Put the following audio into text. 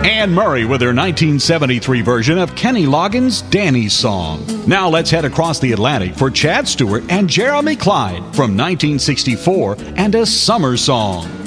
Anne Murray with her 1973 version of Kenny Loggins' Danny's Song. Now let's head across the Atlantic for Chad Stewart and Jeremy Clyde from 1964 and A Summer Song.